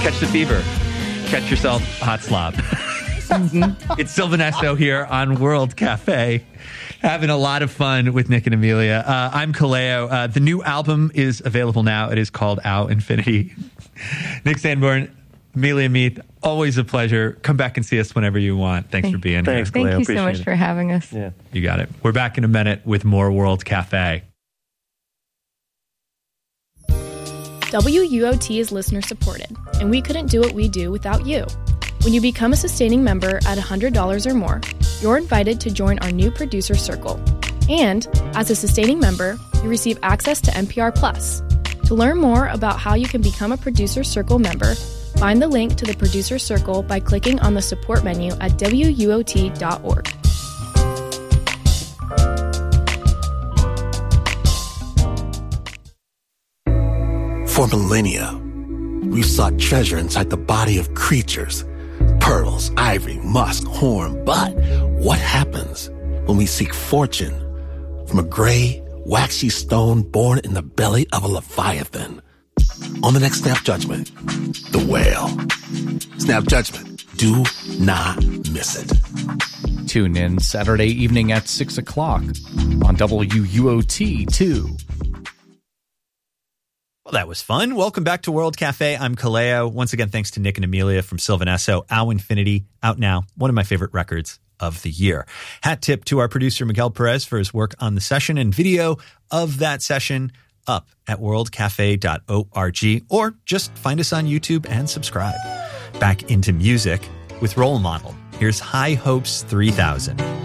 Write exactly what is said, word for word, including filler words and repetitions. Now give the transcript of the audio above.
catch the fever. Catch yourself a hot slob. Mm-hmm. It's Sylvan Esso here on World Cafe. Having a lot of fun with Nick and Amelia. Uh, I'm Kaleo. Uh, the new album is available now. It is called Ow Infinity. Nick Sanborn, Amelia Meath, always a pleasure. Come back and see us whenever you want. Thanks Thank, for being thanks, here. Thank Kaleo. you so much it. for having us. Yeah. You got it. We're back in a minute with more World Cafe. W U O T is listener supported, and we couldn't do what we do without you. When you become a sustaining member at one hundred dollars or more, you're invited to join our new producer circle. And as a sustaining member, you receive access to N P R Plus. To learn more about how you can become a producer circle member, find the link to the producer circle by clicking on the support menu at W U O T dot org. For millennia, we've sought treasure inside the body of creatures. Pearls, ivory, musk, horn. But what happens when we seek fortune from a gray, waxy stone born in the belly of a leviathan? On the next Snap Judgment, the whale. Snap Judgment. Do not miss it. Tune in Saturday evening at six o'clock on W U O T two. Well, that was fun. Welcome back to World Cafe. I'm Kaleo. Once again, thanks to Nick and Amelia from Sylvan Esso. Ow Infinity, out now. One of my favorite records of the year. Hat tip to our producer, Miguel Perez, for his work on the session, and video of that session up at world cafe dot org, or just find us on YouTube and subscribe. Back into music with Role Model. Here's High Hopes three thousand.